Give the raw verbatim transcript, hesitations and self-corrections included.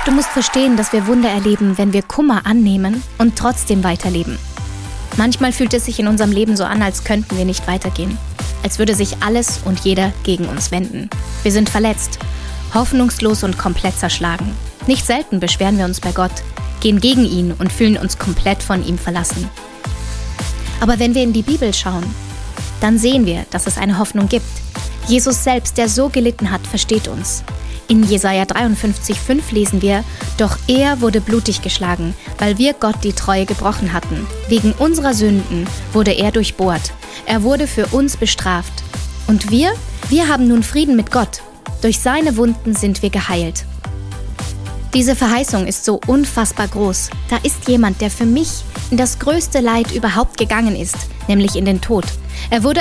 Du musst verstehen, dass wir Wunder erleben, wenn wir Kummer annehmen und trotzdem weiterleben. Manchmal fühlt es sich in unserem Leben so an, als könnten wir nicht weitergehen. Als würde sich alles und jeder gegen uns wenden. Wir sind verletzt, hoffnungslos und komplett zerschlagen. Nicht selten beschweren wir uns bei Gott, gehen gegen ihn und fühlen uns komplett von ihm verlassen. Aber wenn wir in die Bibel schauen, dann sehen wir, dass es eine Hoffnung gibt. Jesus selbst, der so gelitten hat, versteht uns. In Jesaja dreiundfünfzig fünf lesen wir: Doch er wurde blutig geschlagen, weil wir Gott die Treue gebrochen hatten. Wegen unserer Sünden wurde er durchbohrt. Er wurde für uns bestraft. Und wir? Wir haben nun Frieden mit Gott. Durch seine Wunden sind wir geheilt. Diese Verheißung ist so unfassbar groß. Da ist jemand, der für mich in das größte Leid überhaupt gegangen ist, nämlich in den Tod. Er wurde